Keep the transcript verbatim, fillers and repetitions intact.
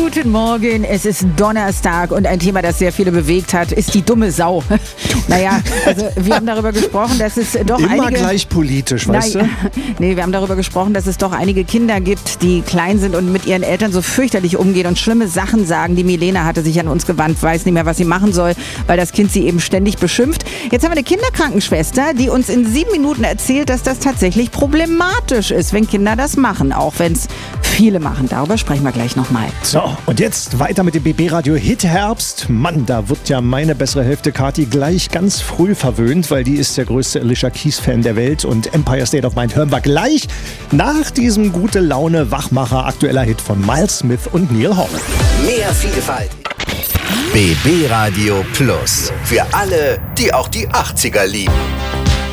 Guten Morgen, es ist Donnerstag und ein Thema, das sehr viele bewegt hat, ist die dumme Sau. Naja, also wir haben darüber gesprochen, dass es doch Immer einige... gleich politisch, weißt Nein, du? Nee, wir haben darüber gesprochen, dass es doch einige Kinder gibt, die klein sind und mit ihren Eltern so fürchterlich umgehen und schlimme Sachen sagen. Die Milena hatte sich an uns gewandt, weiß nicht mehr, was sie machen soll, weil das Kind sie eben ständig beschimpft. Jetzt haben wir eine Kinderkrankenschwester, die uns in sieben Minuten erzählt, dass das tatsächlich problematisch ist, wenn Kinder das machen, auch wenn es viele machen. Darüber sprechen wir gleich nochmal. So, und jetzt weiter mit dem B B-Radio Hit Herbst. Mann, da wird ja meine bessere Hälfte Kathi gleich ganz früh verwöhnt, weil die ist der größte Alicia Keys-Fan der Welt und Empire State of Mind hören wir gleich nach diesem gute Laune Wachmacher aktueller Hit von Miles Smith und Neil Horan. Mehr Vielfalt. B B Radio Plus. Für alle, die auch die achtziger lieben.